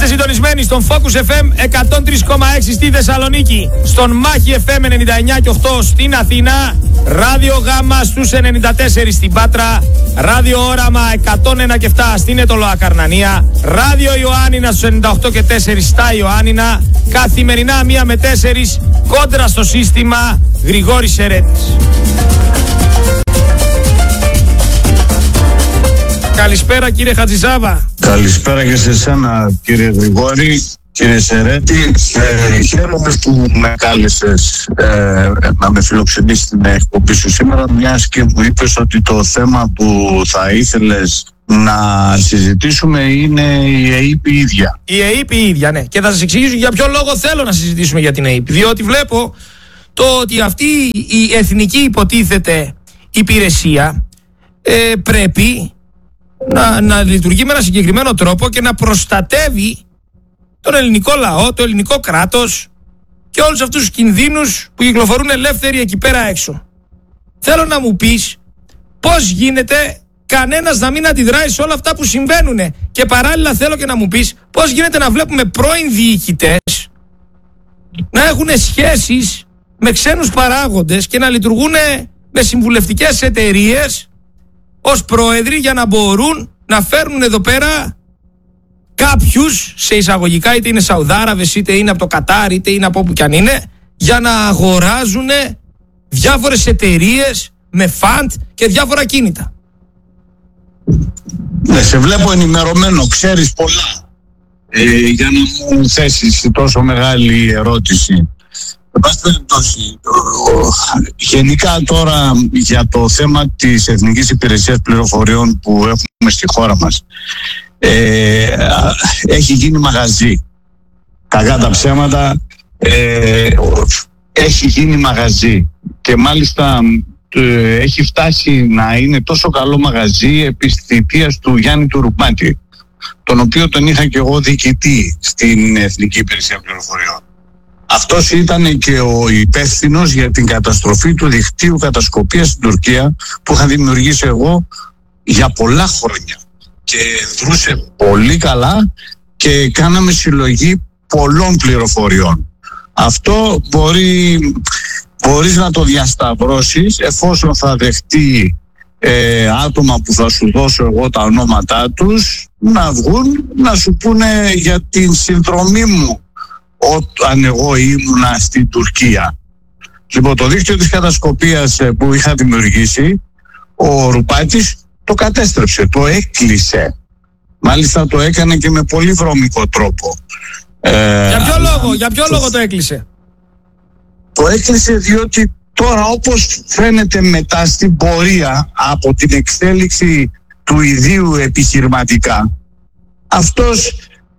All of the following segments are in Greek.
Είστε συντονισμένοι στον Focus FM 103,6 στη Θεσσαλονίκη, στον Μάχη FM 99 και 8 στην Αθήνα, Ράδιο Γάμα στους 94 στην Πάτρα, Ράδιο Όραμα 101 και 7 στην Αιτωλοακαρνανία, Ράδιο Ιωάννινα στους 98 και 4 στα Ιωάννινα, καθημερινά 1 με 4 κόντρα στο σύστημα Γρηγόρης Ερέτης. Καλησπέρα κύριε Χατζησάβα. Καλησπέρα και σε εσένα κύριε Γρηγόρη, κύριε Σερέτη. Χαίρομαι που με κάλεσες να με φιλοξενήσεις στην εκπομπή σου σήμερα, μιας και μου είπες ότι το θέμα που θα ήθελες να συζητήσουμε είναι η ΑΕΠ η ίδια. Η ΑΕΠ η ίδια, ναι. Και θα σας εξηγήσω για ποιο λόγο θέλω να συζητήσουμε για την ΑΕΠ. Διότι βλέπω το ότι αυτή η εθνική υποτίθεται υπηρεσία πρέπει να λειτουργεί με ένα συγκεκριμένο τρόπο και να προστατεύει τον ελληνικό λαό, το ελληνικό κράτος και όλους αυτούς τους κινδύνους που κυκλοφορούν ελεύθεροι εκεί πέρα έξω. Θέλω να μου πεις πώς γίνεται κανένας να μην αντιδράει σε όλα αυτά που συμβαίνουν, και παράλληλα θέλω και να μου πεις πώς γίνεται να βλέπουμε πρώην διοικητές να έχουν σχέσεις με ξένους παράγοντες και να λειτουργούν με συμβουλευτικές εταιρείες ως πρόεδροι για να μπορούν να φέρνουν εδώ πέρα κάποιους, σε εισαγωγικά, είτε είναι Σαουδάραβες, είτε είναι από το Κατάρ, είτε είναι από όπου κι αν είναι, για να αγοράζουν διάφορες εταιρείες με φαντ και διάφορα κίνητα. Ναι, σε βλέπω ενημερωμένο, ξέρεις πολλά για να μου θέσεις τόσο μεγάλη ερώτηση. Γενικά τώρα για το θέμα της Εθνικής Υπηρεσίας Πληροφοριών που έχουμε στη χώρα μας, έχει γίνει μαγαζί. Κακά τα ψέματα, έχει γίνει μαγαζί, και μάλιστα έχει φτάσει να είναι τόσο καλό μαγαζί επί της θητείας του Γιάννη του Ρουπάτη, τον οποίο τον είχα και εγώ διοικητή στην Εθνική Υπηρεσία Πληροφοριών. Αυτός ήταν και ο υπεύθυνος για την καταστροφή του δικτύου κατασκοπίας στην Τουρκία που είχα δημιουργήσει εγώ για πολλά χρόνια, και δρούσε πολύ καλά και κάναμε συλλογή πολλών πληροφοριών. Αυτό μπορείς να το διασταυρώσεις εφόσον θα δεχτεί άτομα που θα σου δώσω εγώ τα ονόματά τους να βγουν να σου πούνε για την συνδρομή μου όταν εγώ ήμουνα στην Τουρκία. Λοιπόν, το δίκτυο της κατασκοπίας που είχα δημιουργήσει, ο Ρουπάτης το κατέστρεψε, το έκλεισε. Μάλιστα το έκανε και με πολύ βρώμικο τρόπο. Για ποιο λόγο το έκλεισε? Το έκλεισε διότι τώρα, όπως φαίνεται μετά στην πορεία από την εξέλιξη του ιδίου επιχειρηματικά, αυτός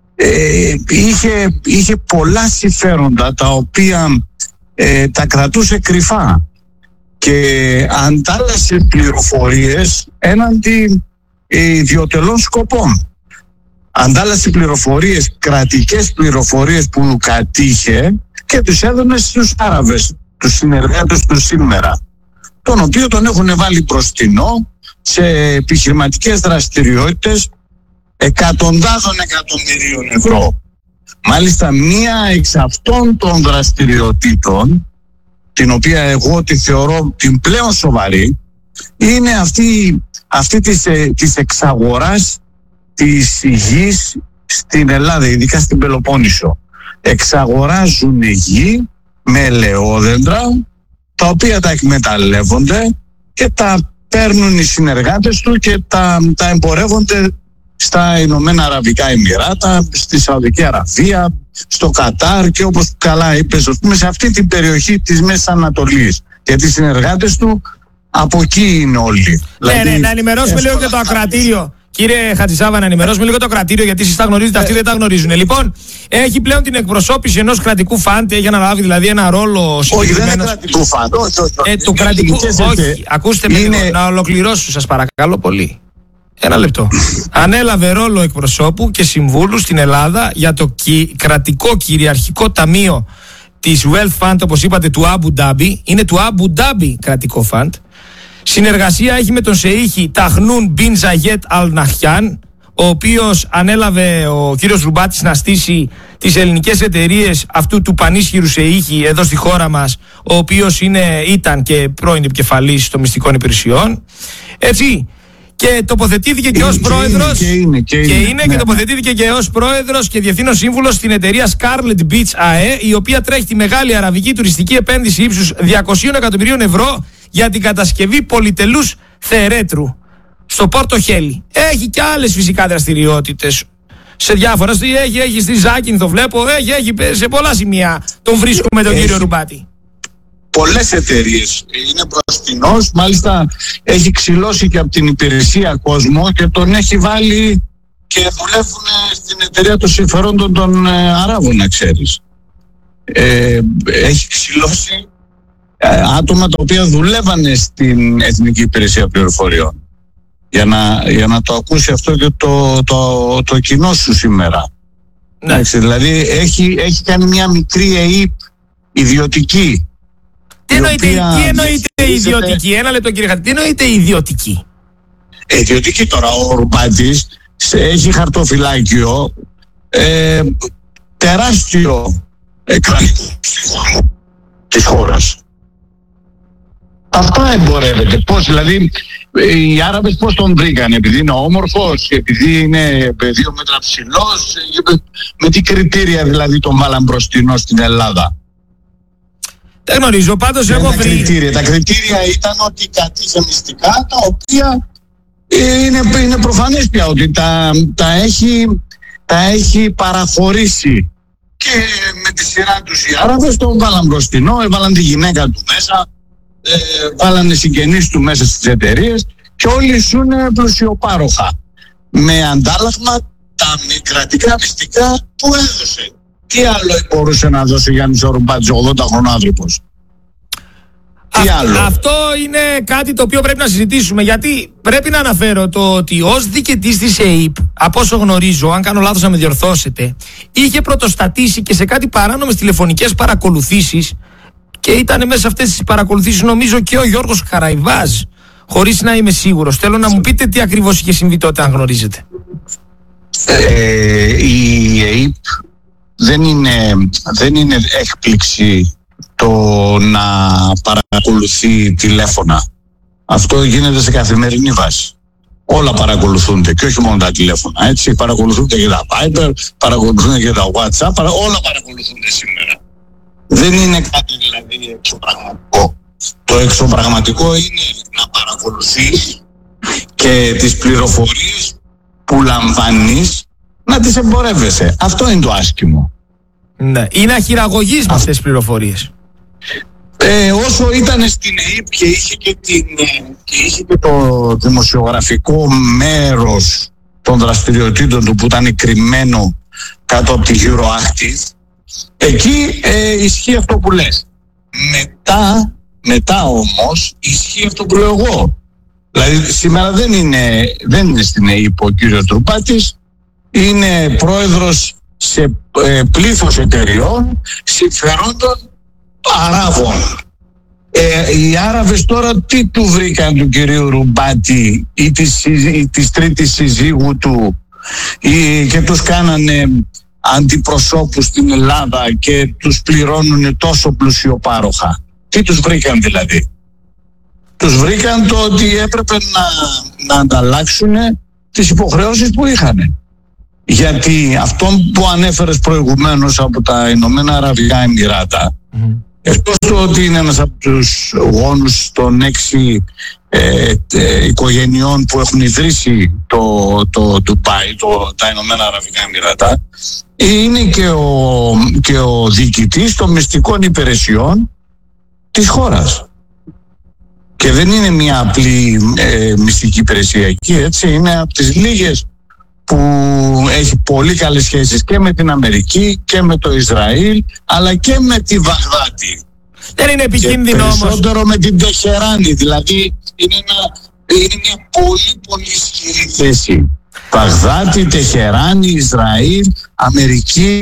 είχε πολλά συμφέροντα τα οποία τα κρατούσε κρυφά και αντάλλασε πληροφορίες έναντι ιδιωτελών σκοπών. Αντάλλασε πληροφορίες, κρατικές πληροφορίες που κατήχε, και τους έδωνε στους Άραβες, τους συνεργάτες του σήμερα, τον οποίο τον έχουν βάλει μπροστινό σε επιχειρηματικές δραστηριότητες εκατοντάδων εκατομμυρίων ευρώ. Μάλιστα μία εξ αυτών των δραστηριοτήτων, την οποία εγώ τη θεωρώ την πλέον σοβαρή, είναι αυτή της εξαγοράς της γης στην Ελλάδα, ειδικά στην Πελοπόννησο. Εξαγοράζουν γη με ελαιόδεντρα, τα οποία τα εκμεταλλεύονται και τα παίρνουν οι συνεργάτες του και τα εμπορεύονται στα Ηνωμένα Αραβικά Εμιράτα, στη Σαουδική Αραβία, στο Κατάρ και, όπως καλά είπες, σε αυτή την περιοχή της Μέσης Ανατολής. Γιατί οι συνεργάτες του από εκεί είναι όλοι. Ναι, να ενημερώσουμε λίγο και το ακροατήριο. Κύριε Χατζησάβα, να ενημερώσουμε λίγο το κρατήριο, γιατί εσείς τα γνωρίζετε, αυτοί δεν τα γνωρίζουν. Λοιπόν, έχει πλέον την εκπροσώπηση ενός κρατικού φαντ, έχει αναλάβει δηλαδή ένα ρόλο συγκεκριμένο. Όχι, δεν είναι κρατικού φαντ. Του κρατικού. Όχι, ακούστε με λίγο, να ολοκληρώσω, σας παρακαλώ πολύ. Ένα λεπτό. Ανέλαβε ρόλο εκπροσώπου και συμβούλου στην Ελλάδα για το κρατικό κυριαρχικό ταμείο της Wealth Fund, όπως είπατε, του Αμπου Ντάμπι. Είναι του Αμπου Ντάμπι κρατικό φαντ. Συνεργασία έχει με τον Σεΐχη Ταχνούν Μπιν Ζαγέτ Αλ Ναχιάν, ο οποίος ανέλαβε ο κύριος Ρουμπάτης να στήσει τις ελληνικές εταιρείες αυτού του πανίσχυρου σε ήχη εδώ στη χώρα μας, ο οποίος ήταν και πρώην επικεφαλής των μυστικών υπηρεσιών, έτσι, και τοποθετήθηκε και ως πρόεδρος και τοποθετήθηκε και ως πρόεδρος και διευθύνων σύμβουλος στην εταιρεία Scarlet Beach ΑΕ, η οποία τρέχει τη μεγάλη αραβική τουριστική επένδυση ύψους 200 εκατομμυρίων ευρώ για την κατασκευή πολυτελούς θερέτρου στο Πόρτο Χέλι. Έχει και άλλες φυσικά δραστηριότητες σε διάφορα. Έχει στη Ζάκυνθο, βλέπω. Έχει σε πολλά σημεία τον βρίσκουμε τον κύριο Ρουμπάτη. Πολλές εταιρείες. Είναι μπροστινός. Μάλιστα έχει ξυλώσει και από την υπηρεσία κόσμο και τον έχει βάλει και δουλεύουν στην εταιρεία των συμφερόντων των Αράβων, να ξέρεις. Έχει ξυλώσει άτομα τα οποία δουλεύανε στην Εθνική Υπηρεσία Πληροφοριών. Για να το ακούσει αυτό και το κοινό σου σήμερα. Ναι. Δηλαδή έχει κάνει μια μικρή ΕΕΠ ιδιωτική. Τι εννοείται ιδιωτική? Ένα λεπτό κύριε Χατζη. Τι εννοείται ιδιωτική? Ιδιωτική τώρα. Ο Ρουμπάτης έχει χαρτοφυλάκιο τεράστιο εκρανικό της χώρας. Αυτά εμπορεύεται. Πώς δηλαδή οι Άραβες πώς τον βρήκαν? Επειδή είναι όμορφος, επειδή είναι 2 μέτρα ψηλός? Με τι κριτήρια δηλαδή τον βάλαν μπροστινό στην Ελλάδα? Δεν γνωρίζω, πάντως εγώ βρήκα. Τα κριτήρια ήταν ότι κατήχε μυστικά, τα οποία είναι προφανές πια ότι τα έχει παραχωρήσει. Και με τη σειρά τους οι Άραβες τον βάλαν μπροστινό, έβαλαν τη γυναίκα του μέσα, βάλανε συγγενείς του μέσα στις εταιρείες και όλοι ζουν πλουσιοπάροχα. Με αντάλλαγμα τα κρατικά μυστικά που έδωσε. Τι άλλο μπορούσε να δώσει ο Γιάννης Ρουμπάτης, 80χρονο άνθρωπος? Αυτό είναι κάτι το οποίο πρέπει να συζητήσουμε, γιατί πρέπει να αναφέρω το ότι ως διοικητής της ΕΕΠ, από όσο γνωρίζω, αν κάνω λάθος να με διορθώσετε, είχε πρωτοστατήσει και σε κάτι παράνομες τηλεφωνικές παρακολουθήσεις και ήταν μέσα σε αυτές τις παρακολουθήσεις νομίζω και ο Γιώργος Καραϊβάζ, χωρίς να είμαι σίγουρος. Θέλω να μου πείτε τι ακριβώς είχε συμβεί τότε, αν γνωρίζετε. Η ΕΕΠ δεν είναι έκπληξη το να παρακολουθεί τηλέφωνα. Αυτό γίνεται σε καθημερινή βάση. Όλα παρακολουθούνται και όχι μόνο τα τηλέφωνα. Έτσι, παρακολουθούνται και τα Viber, παρακολουθούνται και τα WhatsApp, όλα παρακολουθούνται σήμερα. Δεν είναι κάτι δηλαδή εξωπραγματικό. Το εξωπραγματικό είναι να παρακολουθείς και τις πληροφορίες που λαμβάνεις να τις εμπορεύεσαι. Αυτό είναι το άσχημο. Ναι. Ή να χειραγωγείς με αυτές τις πληροφορίες. Όσο ήταν στην ΕΕΠ και είχε και το δημοσιογραφικό μέρος των δραστηριοτήτων του που ήταν κρυμμένο κάτω από τη Euroactiv, εκεί ισχύει αυτό που λες. Μετά όμως ισχύει αυτό που λέω εγώ. Δηλαδή σήμερα δεν είναι στην ΕΕΠ ο κύριος Ρουμπάτης, είναι πρόεδρος σε πλήθος εταιριών συμφερόντων Αράβων. Οι Άραβες τώρα τι του βρήκαν του κυρίου Ρουμπάτη ή της τρίτης συζύγου του και τους κάνανε αντιπροσώπους στην Ελλάδα και τους πληρώνουν τόσο πλουσιοπάροχα? Τι τους βρήκαν δηλαδή? Τους βρήκαν το ότι έπρεπε να ανταλλάξουν τις υποχρεώσεις που είχαν. Γιατί αυτό που ανέφερες προηγουμένως από τα Ηνωμένα Αραβικά Εμιράτα, εκτός του ότι είναι ένας από τους γόνους των 6 οικογενειών που έχουν ιδρύσει το Ντουμπάι, τα Ηνωμένα Αραβικά Εμιράτα, είναι και ο διοικητής των μυστικών υπηρεσιών της χώρας. Και δεν είναι μια απλή μυστική υπηρεσία εκεί, έτσι, είναι από τις λίγες που έχει πολύ καλές σχέσεις και με την Αμερική και με το Ισραήλ, αλλά και με τη Βαγδάτη. Δεν είναι επικίνδυνο όμως? Περισσότερο με την Τεχεράνη, δηλαδή είναι μια πολύ πολύ ισχυρή θέση. Βαγδάτη, Τεχεράνη, Ισραήλ, Αμερική,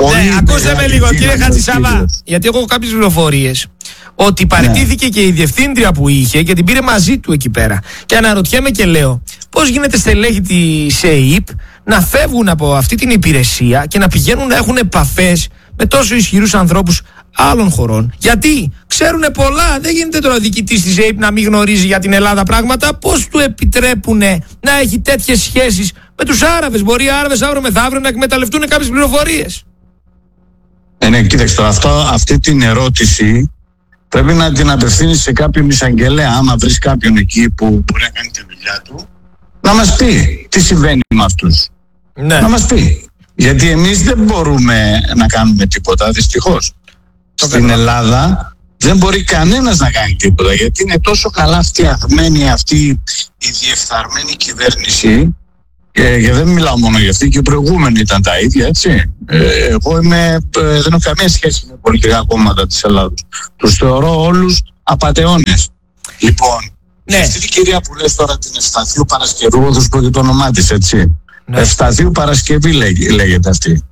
Πολύ ακούστε με λίγο, κύριε Χατζησάβα, γιατί έχω κάποιες πληροφορίες ότι παραιτήθηκε και η διευθύντρια που είχε και την πήρε μαζί του εκεί πέρα. Και αναρωτιέμαι και λέω, πώς γίνεται στελέχη της ΕΕΠ να φεύγουν από αυτή την υπηρεσία και να πηγαίνουν να έχουν επαφές με τόσο ισχυρούς ανθρώπους άλλων χωρών? Γιατί ξέρουν πολλά. Δεν γίνεται τώρα ο διοικητής της ΕΕΠ να μην γνωρίζει για την Ελλάδα πράγματα. Πώς του επιτρέπουνε να έχει τέτοιες σχέσεις με τους Άραβες? Μπορεί οι Άραβες αύριο μεθαύριο να εκμεταλλευτούν κάποιες πληροφορίες. Ναι, κοίταξε αυτή την ερώτηση πρέπει να την απευθύνεις σε κάποιον εισαγγελέα. Άμα βρεις κάποιον εκεί που μπορεί να κάνει τη δουλειά του, να μας πει τι συμβαίνει με αυτούς. Ναι. Να μας πει. Γιατί εμείς δεν μπορούμε να κάνουμε τίποτα, δυστυχώς. Στην Ελλάδα δεν μπορεί κανένας να κάνει τίποτα, γιατί είναι τόσο καλά φτιαγμένη αυτή η διεφθαρμένη κυβέρνηση. Και δεν μιλάω μόνο για αυτή, και οι προηγούμενοι ήταν τα ίδια, έτσι. Εγώ δεν έχω καμία σχέση με πολιτικά κόμματα της Ελλάδος. Τους θεωρώ όλους απατεώνες. Λοιπόν, αυτή την κυρία που λες τώρα, την Ευσταθίου Παρασκευού, θα σου πω και το όνομά της, έτσι. Ναι. Ευσταθίου Παρασκευή λέγεται αυτή.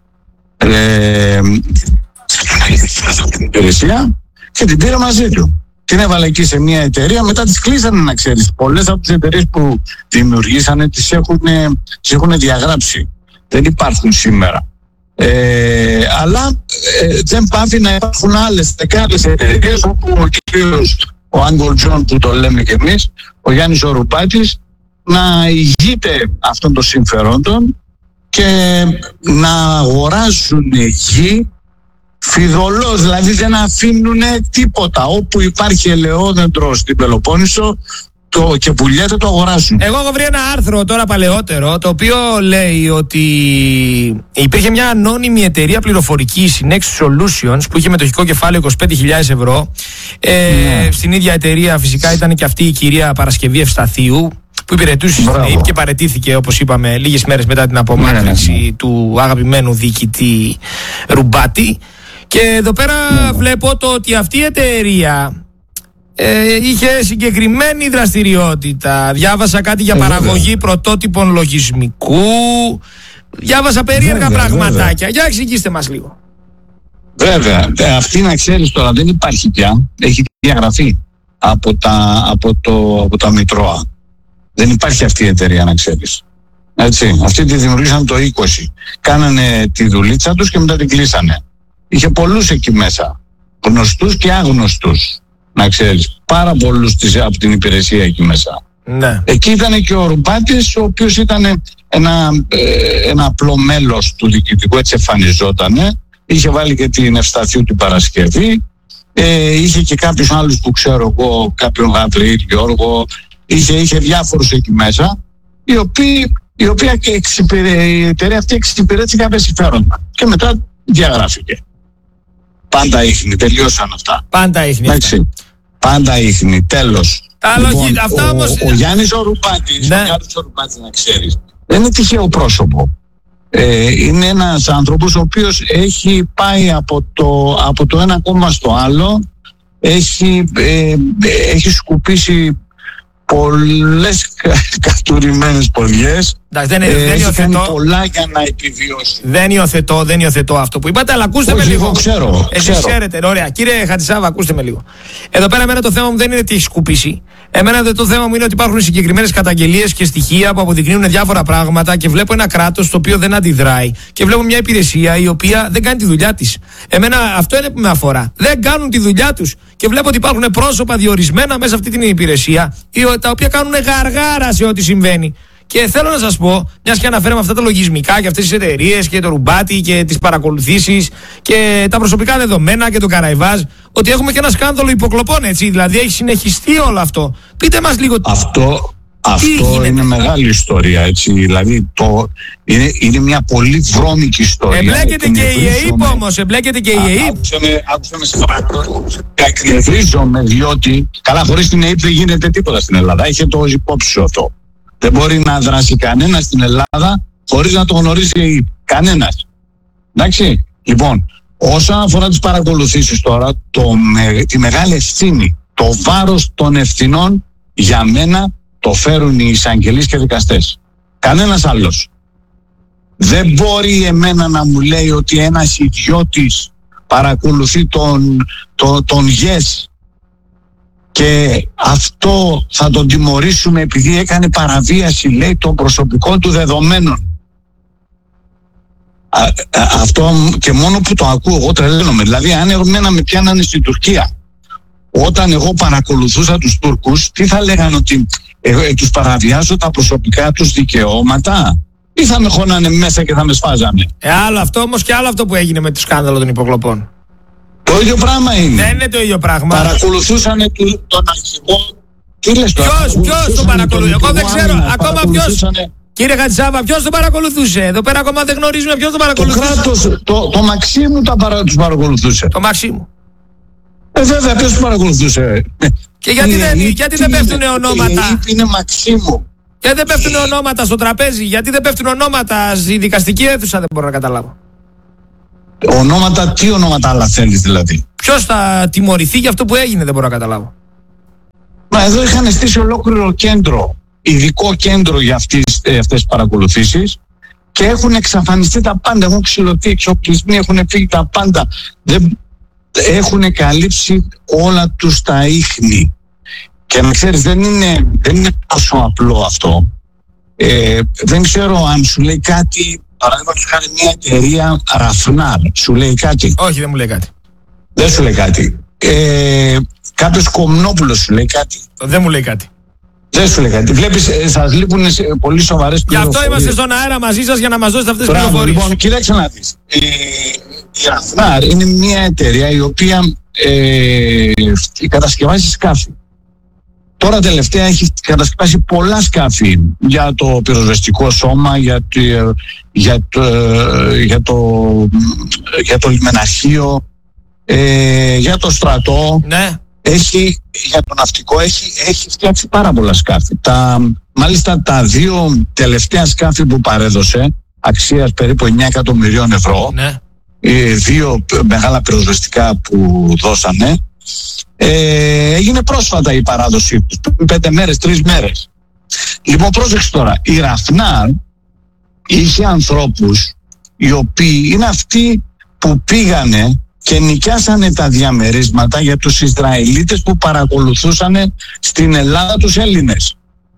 Την υπηρεσία και την πήρε μαζί του. Την έβαλε εκεί σε μια εταιρεία, μετά τις κλείσανε, να ξέρεις. Πολλές από τις εταιρείες που δημιουργήσανε τις έχουν διαγράψει. Δεν υπάρχουν σήμερα. Αλλά δεν πάβει να υπάρχουν άλλες δεκάδες εταιρείες, όπου ο κύριος ο Άγγολ Τζον, που το λέμε κι εμείς, ο Γιάννης ο Ρουπάτης, να ηγείται αυτών των συμφερόντων και να αγοράζουν γη φιδωλώς, δηλαδή δεν αφήνουν τίποτα. Όπου υπάρχει ελαιόδεντρο στην Πελοπόννησο και πουλιέται, το αγοράζουν. Εγώ έχω βρει ένα άρθρο τώρα παλαιότερο, το οποίο λέει ότι υπήρχε μια ανώνυμη εταιρεία πληροφορική, η Nexus Solutions, που είχε μετοχικό κεφάλαιο 25.000 ευρώ. Στην ίδια εταιρεία φυσικά ήταν και αυτή η κυρία Παρασκευή Ευσταθίου, που υπηρετούσε στην ΕΕΠ και παραιτήθηκε, όπως είπαμε, λίγες μέρες μετά την απομάκρυνση του αγαπημένου διοικητή Ρουμπάτη. Και εδώ πέρα βλέπω το ότι αυτή η εταιρεία είχε συγκεκριμένη δραστηριότητα. Διάβασα κάτι για παραγωγή πρωτότυπων λογισμικού. Διάβασα περίεργα πραγματάκια. Για εξηγήστε μας λίγο. Βέβαια. Αυτή, να ξέρεις τώρα, δεν υπάρχει πια. Έχει διαγραφεί από τα Μητρώα. Δεν υπάρχει αυτή η εταιρεία, να ξέρεις. Έτσι. Αυτή τη δημιουργήσαν το 20. Κάνανε τη δουλίτσα τους και μετά την κλείσανε. Είχε πολλούς εκεί μέσα, γνωστούς και άγνωστους, να ξέρεις. Πάρα πολλούς από την υπηρεσία εκεί μέσα. Ναι. Εκεί ήταν και ο Ρουπάτης, ο οποίος ήταν ένα απλό μέλος του διοικητικού, έτσι εμφανιζότανε. Είχε βάλει και την Ευσταθίου την Παρασκευή. Είχε και κάποιους άλλους που ξέρω εγώ, κάποιον Γαβριήλ, Γιώργο. Είχε διάφορους εκεί μέσα, η οποία και η εταιρεία αυτή εξυπηρέτησε κάποια συμφέροντα. Και μετά διαγράφηκε. Πάντα ίχνη, τελειώσαν αυτά. Πάντα ίχνη. Πάντα ίχνη, τέλος. Λοιπόν, ο Γιάννης ο Ρουπάτης, να ξέρεις, δεν είναι τυχαίο πρόσωπο. Είναι ένας άνθρωπος ο οποίος έχει πάει από το ένα κόμμα στο άλλο, έχει σκουπίσει πολλές κατουρημένες ποδιές. Έχει κάνει πολλά για να επιβιώσει. Δεν υιοθετώ αυτό που είπατε, αλλά ακούστε με λίγο. Ξέρω. Εσείς ξέρετε, ωραία. Κύριε Χατζησάβα, ακούστε με λίγο. Εδώ πέρα, εμένα το θέμα μου δεν είναι τι έχει σκουπίσει. Εμένα το θέμα μου είναι ότι υπάρχουν συγκεκριμένες καταγγελίες και στοιχεία που αποδεικνύουν διάφορα πράγματα, και βλέπω ένα κράτος το οποίο δεν αντιδράει, και βλέπω μια υπηρεσία η οποία δεν κάνει τη δουλειά της. Εμένα αυτό είναι που με αφορά. Δεν κάνουν τη δουλειά τους. Και βλέπω ότι υπάρχουν πρόσωπα διορισμένα μέσα σε αυτή την υπηρεσία, τα οποία κάνουν γαργάρα σε ό,τι συμβαίνει. Και θέλω να σας πω, μιας και αναφέραμε αυτά τα λογισμικά και αυτές τις εταιρείες και το Ρουμπάτι και τις παρακολουθήσεις και τα προσωπικά δεδομένα και το Καραϊβάζ, ότι έχουμε και ένα σκάνδαλο υποκλοπών, έτσι. Δηλαδή έχει συνεχιστεί όλο αυτό. Πείτε μας λίγο. Αυτό είναι μεγάλη ιστορία, έτσι. Δηλαδή είναι μια πολύ βρώμικη ιστορία. Εμπλέκεται και η ΕΕΠ όμως. Εμπλέκεται και η ΕΕΠ. Άκουσα με σε παρακαλώ. Εκνευρίζομαι, διότι καλά, χωρίς την ΕΕΠ δεν γίνεται τίποτα στην Ελλάδα. Είχε το υπόψη σου αυτό. Δεν μπορεί να δράσει κανένας στην Ελλάδα χωρίς να το γνωρίζει η ΕΕΠ. Κανένας. Εντάξει. Λοιπόν, όσον αφορά τις παρακολουθήσεις τώρα, τη μεγάλη ευθύνη, το βάρος των ευθυνών για μένα το φέρουν οι εισαγγελείς και δικαστές. Κανένας άλλος. Δεν μπορεί εμένα να μου λέει ότι ένας ιδιώτης παρακολουθεί τον ΓΕΣ και αυτό θα τον τιμωρήσουμε επειδή έκανε παραβίαση, λέει, των προσωπικών του δεδομένων. Αυτό και μόνο που το ακούω εγώ τρελαίνομαι. Δηλαδή, αν εμένα με πιάνανε στην Τουρκία όταν εγώ παρακολουθούσα τους Τούρκους, τι θα λέγανε, ότι τους παραβιάζω τα προσωπικά τους δικαιώματα, ή θα με χώνανε μέσα και θα με σφάζανε? Άλλο αυτό όμως και άλλο αυτό που έγινε με το σκάνδαλο των υποκλοπών. Το ίδιο πράγμα είναι. Δεν είναι το ίδιο πράγμα. Παρακολουθούσανε τον αρχηγό. Τι λες τώρα? Ποιος τον παρακολουθεί? Εγώ δεν ξέρω ακόμα ποιος. Κύριε Χατζησάβα, ποιος τον παρακολουθούσε? Εδώ πέρα ακόμα δεν γνωρίζουμε ποιος τον παρακολουθούσε. Το κράτος, το Μαξίμου τους παρακολουθούσε. Το Μαξίμου. Βέβαια, ποιος τους παρακολουθούσε? Και γιατί δεν πέφτουν ονόματα? Είναι Μαξίμου. Γιατί δεν πέφτουν ονόματα στο τραπέζι? Γιατί δεν πέφτουν ονόματα στη δικαστική αίθουσα? Δεν μπορώ να καταλάβω. Ονόματα, τι ονόματα άλλα θέλεις δηλαδή? Ποιος θα τιμωρηθεί για αυτό που έγινε? Δεν μπορώ να καταλάβω. Μα εδώ είχαν στήσει ολόκληρο κέντρο, ειδικό κέντρο για αυτές τις παρακολουθήσεις, και έχουν εξαφανιστεί τα πάντα. Έχουν ξυλωθεί, εξοπλισμοί, έχουν φύγει τα πάντα. Έχουν καλύψει όλα τους τα ίχνη. Και να ξέρεις, δεν είναι τόσο απλό αυτό. Δεν ξέρω αν σου λέει κάτι, παραδείγματος χάρη μια εταιρεία Ραφνάρ, σου λέει κάτι? Όχι, δεν μου λέει κάτι. Δεν σου λέει κάτι. Κάποιος Κομνόπουλος σου λέει κάτι? Δεν μου λέει κάτι. Δεν σου λέει κάτι. Βλέπεις, σας λείπουν πολύ σοβαρές πληροφορίες. Γι' αυτό είμαστε στον αέρα μαζί σας, για να μας δώσετε αυτές τις πληροφορίες. Λοιπόν, κοίταξε να δεις. Η Ραφνάρ είναι μια εταιρεία η οποία κατασκευάζει σκάφη. Τώρα τελευταία έχει κατασκευάσει πολλά σκάφη για το πυροσβεστικό σώμα, για το λιμεναρχείο, για το στρατό. Ναι. Για το ναυτικό έχει φτιάξει πάρα πολλά σκάφη. Μάλιστα τα 2 τελευταία σκάφη που παρέδωσε, αξίας περίπου 9 εκατομμυρίων ευρώ, ναι, 2 μεγάλα πυροσβεστικά που δώσανε, έγινε πρόσφατα η παράδοσή τους, 5 μέρες, 3 μέρες. Λοιπόν, πρόσεξε τώρα, η Ραφνάρ είχε ανθρώπους οι οποίοι είναι αυτοί που πήγανε και νοικιάσανε τα διαμερίσματα για τους Ισραηλίτες που παρακολουθούσαν στην Ελλάδα τους Έλληνες.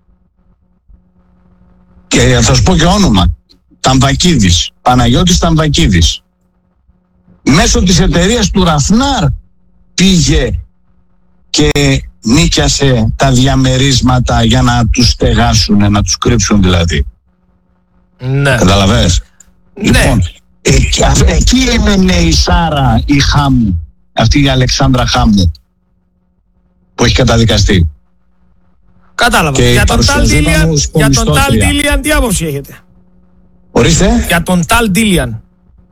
Και θα σου πω και όνομα. Ταμβακίδης, Παναγιώτης Ταμβακίδης. Μέσω της εταιρείας του Ραφνάρ πήγε και νίκιασε τα διαμερίσματα για να τους στεγάσουν, να τους κρύψουν δηλαδή. Ναι. Καταλαβες? Ναι. Λοιπόν, εκεί έμενε η Σάρα η Χάμου, αυτή η Αλεξάνδρα Χάμου που έχει καταδικαστεί. Κατάλαβα. Για τον Ταλ Ντίλιαν τι άποψη έχετε? Ορίστε. Για τον Ταλ Ντίλιαν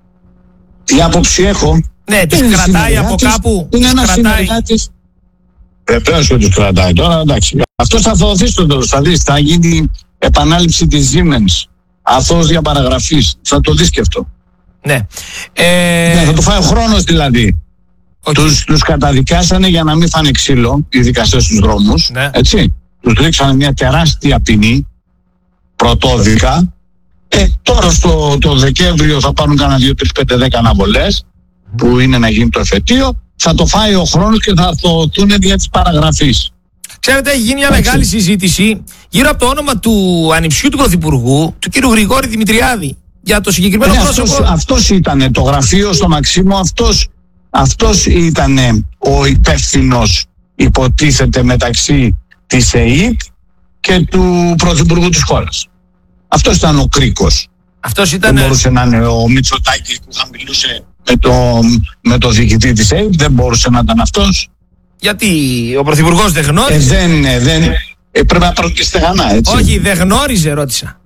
τι άποψη έχω? Ναι, τους κρατάει από κάπου? Είναι ένας συνεργάτης. Βεβαίως και τους κρατάει. Τώρα εντάξει, αυτός θα θωωθεί στο τέλος. Θα δεις, θα γίνει επανάληψη της Siemens, αθώος διαπαραγραφής. Θα το δεις και αυτό. Ναι. Ναι, θα το φάει ο χρόνος δηλαδή. Τους καταδικάσανε για να μην φάνε ξύλο οι δικαστές στους δρόμους. Ναι. Έτσι. Τους ρίξανε μια τεράστια ποινή, πρωτόδικα. Τώρα το Δεκέμβριο θα πάρουν κανένα 2, 3, 5, 10 αναβολές, που είναι να γίνει το εφετείο. Θα το φάει ο χρόνος και θα θωωθούν δια της παραγραφής. Ξέρετε, έχει γίνει μια μεγάλη συζήτηση γύρω από το όνομα του ανιψιού του Πρωθυπουργού, του κ. Γρηγόρη Δημητριάδη, για το συγκεκριμένο πρόσωπο. Αυτός ήταν το γραφείο στο Μαξίμου, αυτός ήταν ο υπεύθυνος, υποτίθεται, μεταξύ της ΕΕΠ και του Πρωθυπουργού της χώρας. Αυτός ήταν ο κρίκος. Δεν μπορούσε να είναι ο Μητσοτάκης που θα μιλούσε με το διοικητή της ΕΕΠ, δεν μπορούσε να ήταν αυτός. Γιατί ο Πρωθυπουργός δεν γνώριζε? Πρέπει να πάρουν και στεγανά, έτσι. Όχι, δεν γνώριζε, ρώτησα.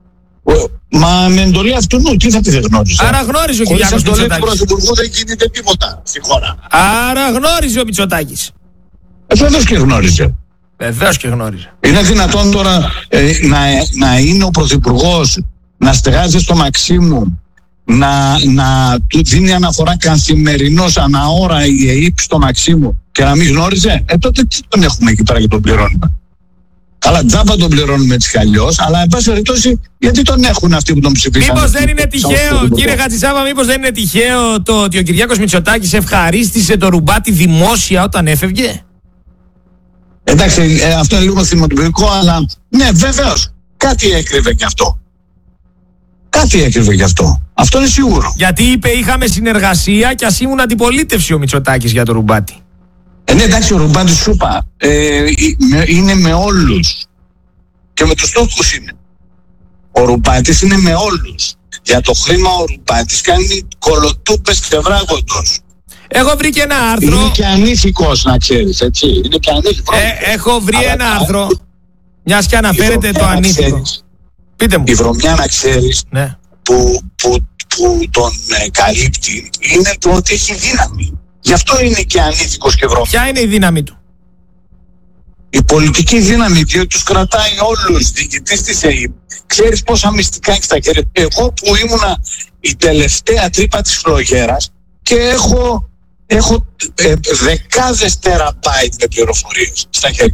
Μα με εντολή αυτού νου, τι θα τη δεν γνώριζε? Άρα γνώριζε ο Κυριάκος Μητσοτάκης. Χωρίς εντολή του Πρωθυπουργού δεν γίνεται τίποτα στη χώρα. Άρα γνώριζε ο Μητσοτάκης. Βεβαίως και γνώριζε. Βεβαίως και γνώριζε. Είναι δυνατόν τώρα να είναι ο Πρωθυπουργός, να στεγάζει στο Μαξίμου, να του δίνει αναφορά καθημερινώς, ανά ώρα η ΕΕΠ στο Μαξίμου, και να μην γνώριζε? Τότε τι τον έχουμε εκεί πέρα και τον πληρώνουμε? Καλά, τζάμπα τον πληρώνουμε έτσι κι αλλιώς, αλλά εν πάση περιπτώσει, γιατί τον έχουν αυτοί που τον ψηφίσαν. Μήπως δεν είναι τυχαίο, κύριε Χατζησάβα, μήπως δεν είναι τυχαίο το ότι ο Κυριάκος Μητσοτάκης ευχαρίστησε το Ρουμπάτι δημόσια όταν έφευγε? Εντάξει, αυτό είναι λίγο θυμοτυπικό, αλλά ναι, βεβαίως, κάτι έκρυβε κι αυτό. Κάτι έκρυβε γι' αυτό. Αυτό είναι σίγουρο. Γιατί είπε είχαμε συνεργασία και ας ήμουν αντιπολίτευση ο Μητσοτάκης για το Ρουμπάτι. Ναι, εντάξει, ο Ρουμπάτης σου είπα, είναι με όλους. Και με τους Τούρκους είναι. Ο Ρουμπάτης είναι με όλους. Για το χρήμα ο Ρουμπάτης κάνει κολοτούπες ξεβράγοντος. Έχω βρει και ένα άρθρο. Είναι και ανήθικος, να ξέρεις, έτσι. Είναι και ανήθικος. Έχω βρει ένα άρθρο. Μιας και αναφέρεται το ανήθικο. Πείτε μου. Η βρωμιά, να ξέρεις, ναι, που τον καλύπτει είναι το ότι έχει δύναμη. Γι' αυτό είναι και ανήθικος και βρωμιά. Ποια είναι η δύναμη του? Η πολιτική δύναμη, διότι τους κρατάει όλους, διοικητής της ΕΕΠ. Ξέρεις πόσα μυστικά έχει στα χέρια. Εγώ που ήμουνα η τελευταία τρύπα της φλογέρας και έχω δεκάδες τεραμπάιτ με πληροφορίες στα χέρια.